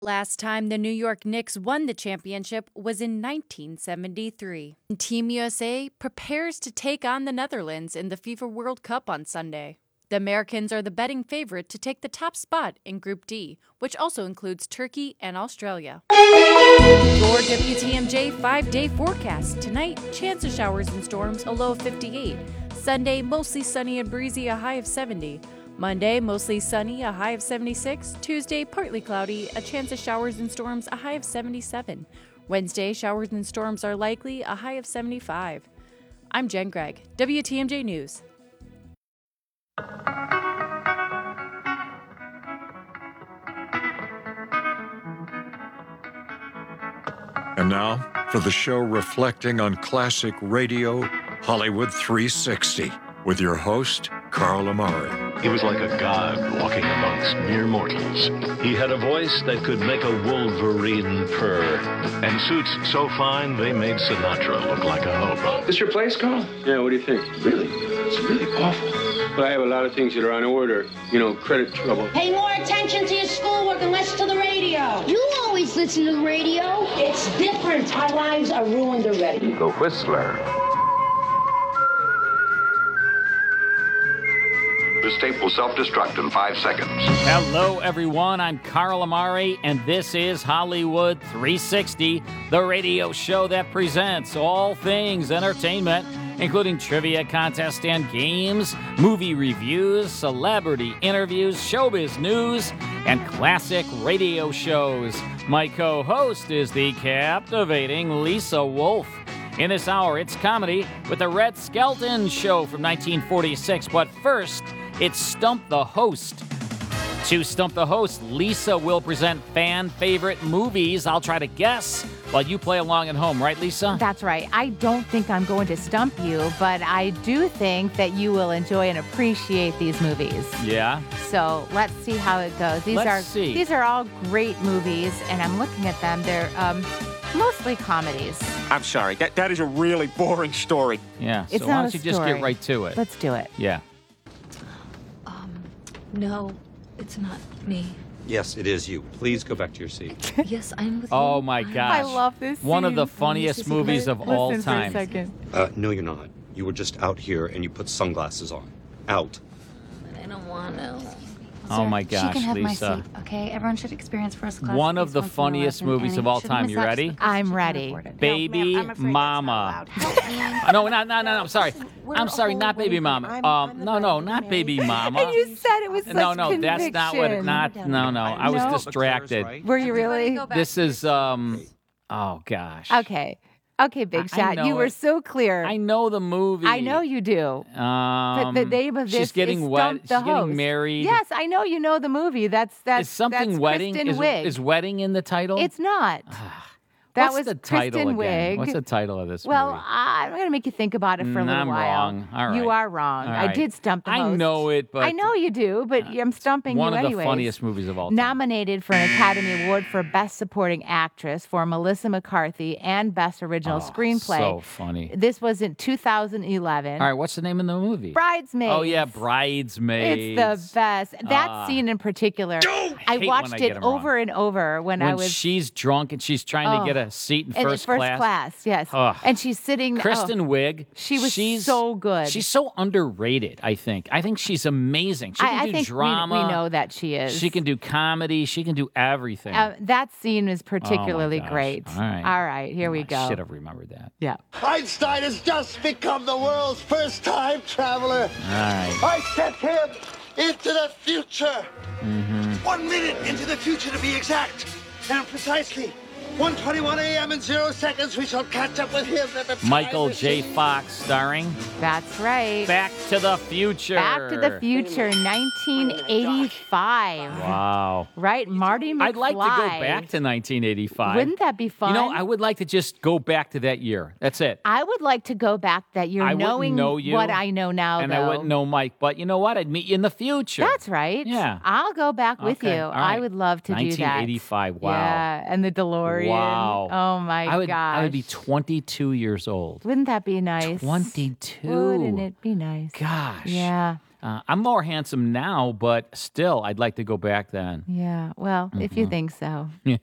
Last time the New York Knicks won the championship was in 1973. Team USA prepares to take on the Netherlands in the FIFA World Cup on Sunday. The Americans are the betting favorite to take the top spot in Group D, which also includes Turkey and Australia. Your WTMJ 5-day forecast. Tonight, chance of showers and storms, a low of 58. Sunday, mostly sunny and breezy, a high of 70. Monday, mostly sunny, a high of 76. Tuesday, partly cloudy, a chance of showers and storms, a high of 77. Wednesday, showers and storms are likely, a high of 75. I'm Jen Gregg, WTMJ News. And now, for the show reflecting on classic radio, Hollywood 360, with your host, Carl Amari. He was like a god walking amongst mere mortals. He had a voice that could make a wolverine purr, and suits so fine they made Sinatra look like a hobo. This your place, Carl? Yeah, what do you think? Really? It's really awful. But I have a lot of things that are on order. You know, credit trouble. Pay more attention to your schoolwork and less to the radio. You always listen to the radio. It's different. Our lives are ruined already. The Whistler. This tape will self-destruct in 5 seconds. Hello, everyone. I'm Carl Amari, and this is Hollywood 360, the radio show that presents all things entertainment, including trivia contests and games, movie reviews, celebrity interviews, showbiz news, and classic radio shows. My co-host is the captivating Lisa Wolf. In this hour, it's comedy with the Red Skelton Show from 1946. But first, it's Stump the Host. To Stump the Host, Lisa will present fan favorite movies. I'll try to guess while you play along at home. Right, Lisa? That's right. I don't think I'm going to stump you, but I do think that you will enjoy and appreciate these movies. Yeah? So let's see how it goes. These are all great movies, and I'm looking at them. They're mostly comedies. I'm sorry. That is a really boring story. Yeah. It's so why not don't you just get right to it? Let's do it. Yeah. No, it's not me. Yes, it is you. Please go back to your seat. Yes, I'm with you. Oh, my gosh. I love this scene. One of the funniest movies of all time. For a second. No, you're not. You were just out here and you put sunglasses on. Out. I don't want to. Oh, my gosh, she can have Lisa. My seat, okay? Everyone should experience first class. One of the funniest movies of all time. You ready? I'm ready. Baby Mama. No, I'm sorry. I'm sorry, not Baby Mama. No, not Baby Mama. And you said it was such No, that's not what it, no. I was distracted. Were you really? This is, oh, gosh. Okay, Big Shot. You were so clear. I know the movie. I know you do. But the name of this she's getting is wed. Stump the She's getting Host. married. Yes, I know you know the movie. That's Is something that's wedding? Kristen Wiig. Is wedding in the title? It's not. That What's was the title Kristen again? Wiig. What's the title of this Well, movie? I'm going to make you think about it for a little I'm while. wrong. All right. You are wrong. All right. I did stump the host. I know it, but I know you do, but I'm stumping you one of anyways. the funniest movies of all time. Nominated for an Academy Award for Best Supporting Actress for Melissa McCarthy and Best Original Screenplay. So funny. This was in 2011. All right, what's the name of the movie? Bridesmaids. Oh yeah, Bridesmaids. It's the best. That scene in particular, I watched it over and over when I was. She's drunk and she's trying to get a seat in first class. Yes. Ugh. And she's sitting. Kristen Wiig. She's so good. She's so underrated, I think. I think she's amazing. She can I do think drama. we know that she is. She can do comedy. She can do everything. That scene is particularly gosh. great. All right. Here we go. I should have remembered that. Yeah. Einstein has just become the world's first time traveler. All right. I sent him into the future. Mm-hmm. 1 minute into the future to be exact. And precisely 1:21 a.m. in 0 seconds, we shall catch up with him at the time Michael J. machine. Fox starring That's right. Back to the Future. Back to the Future, 1985. Wow. Right, Marty McFly. I'd like to go back to 1985. Wouldn't that be fun? You know, I would like to just go back to that year. That's it. I would like to go back that year, I knowing wouldn't know you, what I know now, and though. I wouldn't know Mike. But you know what? I'd meet you in the future. That's right. Yeah. I'll go back with Okay, you. all right. I would love to do that. 1985. Wow. Yeah, and the DeLorean. Wow. Oh my gosh. I would be 22 years old. Wouldn't that be nice? 22. Wouldn't it be nice? Gosh. Yeah. I'm more handsome now, but still, I'd like to go back then. Yeah, well, if you think so.